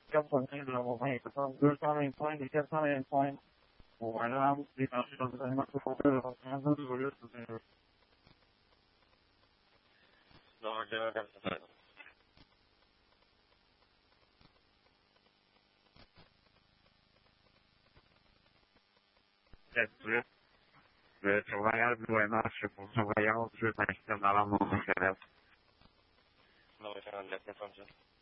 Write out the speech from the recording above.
trong phần thi là một ngày của tôi đưa cho mình point thì cho mình point của anh làm thì nó sẽ là một cái phong tư của anh rất là rất No, yo no canto tanto. de trabalhar de noite, por trabalhar, você vai estar lá no canal. No, yo no canto tanto.